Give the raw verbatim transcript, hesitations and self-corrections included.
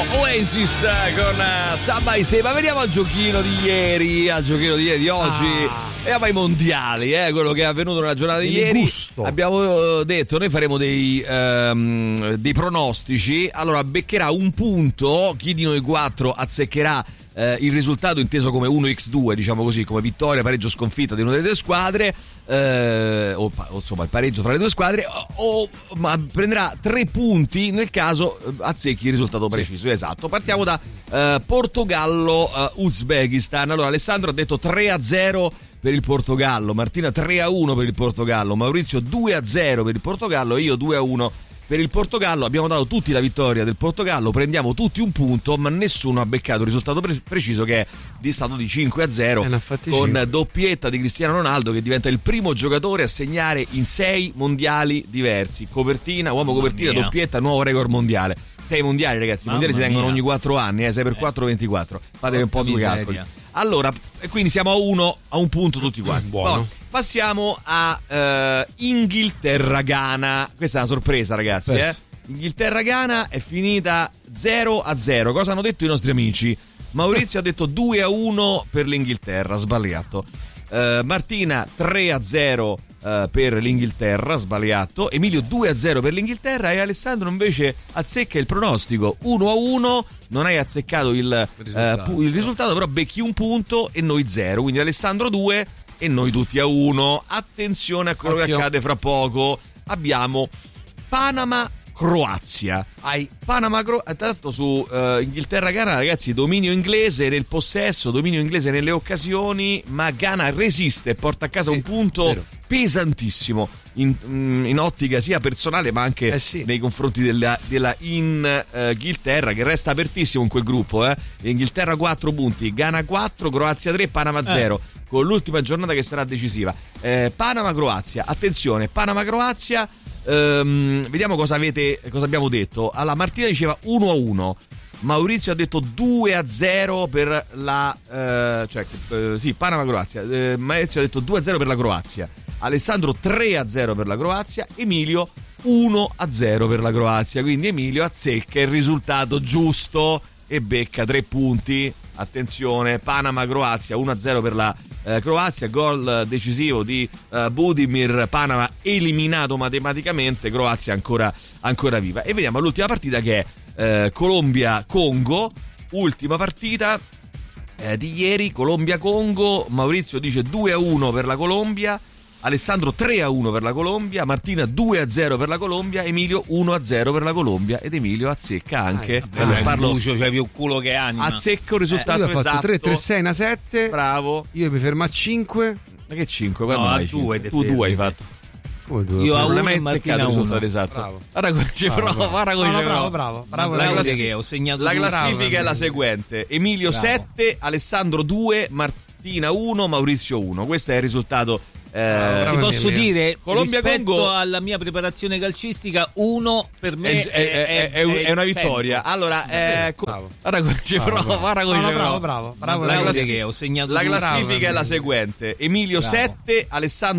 Oasis con uh, Samba Say. Ma veniamo al giochino di ieri, al giochino di ieri, di oggi. Ah. E ai mondiali, eh, quello che è avvenuto nella giornata di ieri. Gusto. Abbiamo detto, noi faremo dei, um, dei pronostici. Allora, beccherà un punto chi di noi quattro azzeccherà eh, il risultato inteso come uno per due, diciamo così, come vittoria, pareggio, sconfitta di una delle due squadre, eh, o, o insomma il pareggio tra le due squadre, o, o ma prenderà tre punti nel caso azzecchi il risultato preciso. Sì. Esatto. Partiamo da eh, Portogallo eh, Uzbekistan. Allora, Alessandro ha detto tre a zero per il Portogallo, Martina tre a uno per il Portogallo, Maurizio due a zero per il Portogallo e io due a uno per il Portogallo. Abbiamo dato tutti la vittoria del Portogallo, prendiamo tutti un punto, ma nessuno ha beccato il risultato pre- preciso, che è di stato di cinque a zero, con cinque. Doppietta di Cristiano Ronaldo, che diventa il primo giocatore a segnare in sei mondiali diversi. Copertina, uomo Mamma copertina, mia. doppietta, nuovo record mondiale. sei mondiali, ragazzi, i Mamma mondiali si tengono mia. ogni quattro anni, eh, sei per quattro ventiquattro. Fatevi un po' due miseria. calcoli. Allora, e quindi siamo a uno, a un punto tutti quanti. Buono. Poi passiamo a eh, Inghilterra-Ghana. Questa è una sorpresa, ragazzi, Yes. eh. Inghilterra-Ghana è finita zero a zero. Cosa hanno detto i nostri amici? Maurizio ha detto due a uno per l'Inghilterra, sbagliato. Uh, Martina tre a zero uh, per l'Inghilterra, sbagliato. Emilio due a zero per l'Inghilterra, e Alessandro invece azzecca il pronostico uno a uno. Non hai azzeccato il risultato, uh, pu- il risultato, però becchi un punto e noi zero. Quindi Alessandro due e noi tutti a uno. Attenzione a quello Occhio. che accade fra poco. Abbiamo Panama Croazia. Ai. Panama Croazia. Tanto su uh, Inghilterra-Ghana, ragazzi, dominio inglese nel possesso, dominio inglese nelle occasioni, ma Ghana resiste e porta a casa sì, un punto vero. pesantissimo in, in ottica sia personale ma anche eh sì. nei confronti della, della Inghilterra, che resta apertissimo in quel gruppo, eh. Inghilterra quattro punti, Ghana quattro, Croazia tre, Panama zero, eh. con l'ultima giornata che sarà decisiva. eh, Panama-Croazia, attenzione, Panama-Croazia. Um, vediamo cosa avete, cosa abbiamo detto. Allora, Martina diceva uno a uno, Maurizio ha detto due a zero per la uh, cioè uh, sì, Panama Croazia. uh, Maurizio ha detto due a zero per la Croazia, Alessandro tre a zero per la Croazia, Emilio uno a zero per la Croazia. Quindi Emilio azzecca il risultato giusto e becca tre punti. Attenzione, Panama-Croazia uno a zero per la eh, Croazia, gol decisivo di eh, Budimir, Panama eliminato matematicamente, Croazia ancora, ancora viva. E vediamo l'ultima partita, che è eh, Colombia-Congo, ultima partita eh, di ieri, Colombia-Congo. Maurizio dice due a uno per la Colombia, Alessandro tre a uno per la Colombia, Martina due a zero per la Colombia, Emilio uno a zero per la Colombia, ed Emilio azzecca anche. Ah, allora, parlo, Lucio, c'è più culo che anima. Azzecco il risultato eh, io ho esatto. fatto tre, tre, sei, una sette. Bravo. Io mi fermo a cinque. Ma che cinque? No, a due. Tu due hai fatto. Come due? Io non a l'hai mai uno, azzeccato il risultato esatto. Bravo. Guarda come ci Bravo, provo, guarda come no, ci no, provo. bravo, bravo, bravo. La, classifica, classifica, che ho segnato la due. classifica Bravo, è la bravo. seguente: Emilio Bravo. sette, Alessandro due, Martina uno, Maurizio uno. Questo è il risultato. Eh, Ti posso dire, Colombia, rispetto Congo, alla mia preparazione calcistica, uno per me è, è, è, è, è una vittoria. Allora, eh, bravo. guarda come ci Bravo, provo, guarda come no, ci no, provo. bravo, bravo, bravo. La bravo. classifica che ho segnato La due. classifica Bravo, è la bravo. seguente: Emilio Bravo. sette, Alessandro